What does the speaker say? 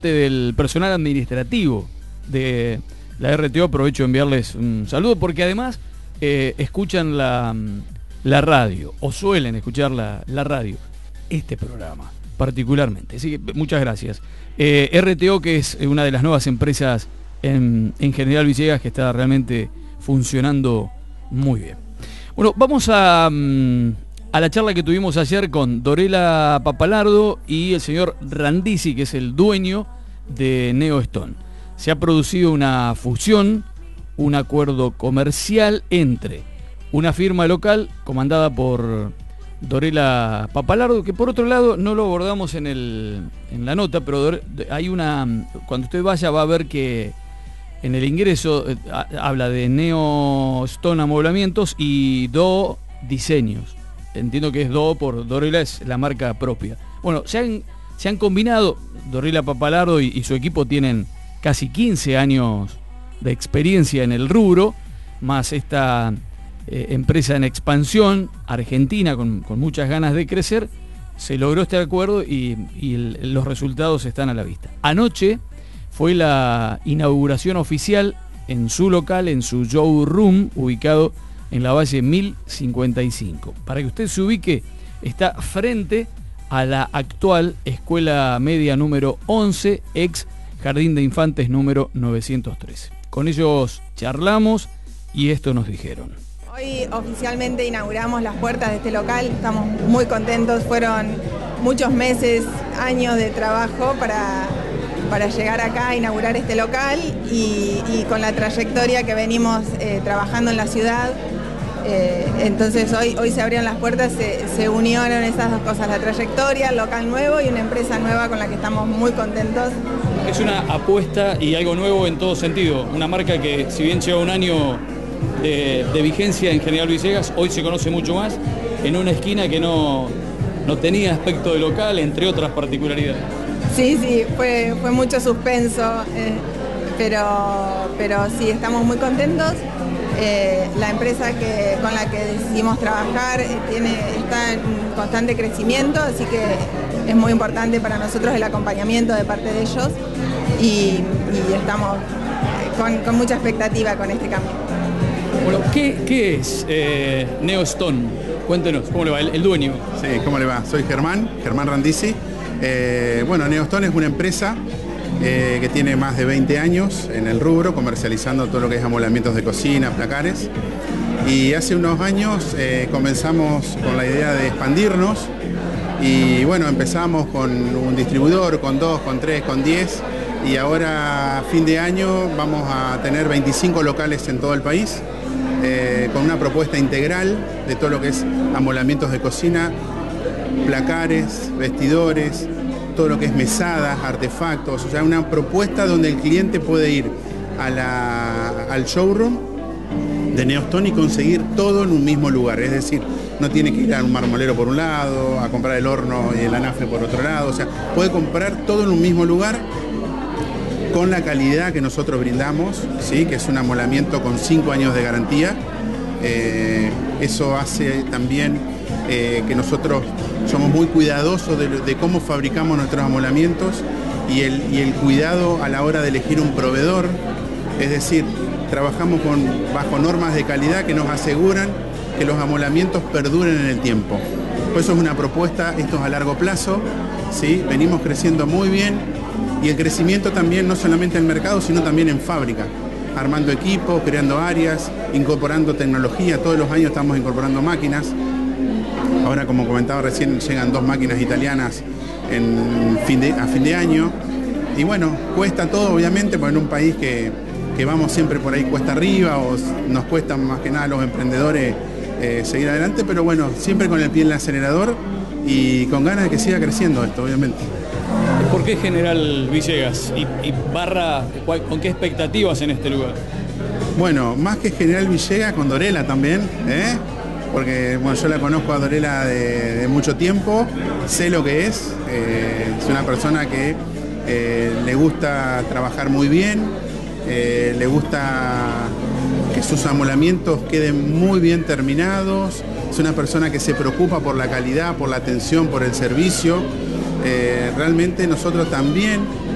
del personal administrativo de la RTO. Aprovecho de enviarles un saludo porque además escuchan la radio, o suelen escuchar la radio, este programa particularmente. Así que muchas gracias. RTO, que es una de las nuevas empresas en General Villegas, que está realmente funcionando muy bien. Bueno, vamos a la charla que tuvimos ayer con Dorela Papalardo y el señor Randisi, que es el dueño de Neo Stone. Se ha producido una fusión, un acuerdo comercial entre una firma local comandada por Dorela Papalardo, que por otro lado no lo abordamos en la nota, pero hay cuando usted vaya va a ver que en el ingreso habla de Neo Stone Amoblamientos y Do Diseños. Entiendo que es Do por Dorela, es la marca propia. Bueno, se han combinado. Dorela Papalardo y su equipo tienen casi 15 años de experiencia en el rubro, más esta empresa en expansión, argentina, con muchas ganas de crecer. Se logró este acuerdo y los resultados están a la vista. Anoche fue la inauguración oficial en su local, en su showroom, ubicado en la Valle 1055. Para que usted se ubique, está frente a la actual Escuela Media número 11, ex Jardín de Infantes número 913. Con ellos charlamos y esto nos dijeron. Hoy oficialmente inauguramos las puertas de este local, estamos muy contentos, fueron muchos meses, años de trabajo para llegar acá a inaugurar este local y con la trayectoria que venimos trabajando en la ciudad. Entonces hoy se abrieron las puertas, se unieron esas dos cosas, la trayectoria, el local nuevo y una empresa nueva con la que estamos muy contentos. Es una apuesta y algo nuevo en todo sentido, una marca que si bien lleva un año de vigencia en General Villegas, hoy se conoce mucho más en una esquina que no tenía aspecto de local, entre otras particularidades. Sí, fue mucho suspenso, pero sí, estamos muy contentos. La empresa con la que decidimos trabajar está en constante crecimiento, así que es muy importante para nosotros el acompañamiento de parte de ellos y estamos con mucha expectativa con este cambio. Bueno, ¿qué es Neo Stone? Cuéntenos, ¿cómo le va? El dueño. Sí, ¿cómo le va? Soy Germán Randisi. Bueno, Neo Stone es una empresa que tiene más de 20 años en el rubro, comercializando todo lo que es amoblamientos de cocina, placares. Y hace unos años comenzamos con la idea de expandirnos y bueno, empezamos con un distribuidor, con 2, con 3, con 10 y ahora a fin de año vamos a tener 25 locales en todo el país con una propuesta integral de todo lo que es amoblamientos de cocina, placares, vestidores, todo lo que es mesadas, artefactos, o sea, una propuesta donde el cliente puede ir al showroom de Neo Stone y conseguir todo en un mismo lugar, es decir, no tiene que ir a un marmolero por un lado, a comprar el horno y el anafe por otro lado, o sea, puede comprar todo en un mismo lugar con la calidad que nosotros brindamos, ¿sí? Que es un amoblamiento con 5 años de garantía. Eso hace también que nosotros somos muy cuidadosos de cómo fabricamos nuestros amoblamientos y el cuidado a la hora de elegir un proveedor, es decir, trabajamos bajo normas de calidad que nos aseguran que los amoblamientos perduren en el tiempo. Por eso es una propuesta, esto es a largo plazo, ¿sí? Venimos creciendo muy bien y el crecimiento también no solamente en el mercado, sino también en fábrica, armando equipos, creando áreas, incorporando tecnología, todos los años estamos incorporando máquinas. Ahora, como comentaba recién, llegan 2 máquinas italianas a fin de año. Y bueno, cuesta todo, obviamente, porque en un país que vamos siempre por ahí cuesta arriba, o nos cuesta más que nada a los emprendedores seguir adelante, pero bueno, siempre con el pie en el acelerador y con ganas de que siga creciendo esto, obviamente. ¿Por qué General Villegas? Y barra, ¿con qué expectativas en este lugar? Bueno, más que General Villegas, con Dorela también, porque bueno, yo la conozco a Dorela de mucho tiempo, sé lo que es una persona que le gusta trabajar muy bien, le gusta que sus amoblamientos queden muy bien terminados, es una persona que se preocupa por la calidad, por la atención, por el servicio. Realmente nosotros también